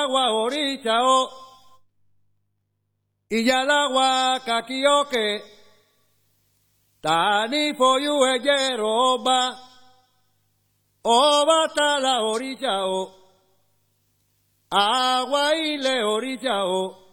agua orilla o y ya el agua kakioke tani foyu ejero ba o bata la orilla o agua y le orilla o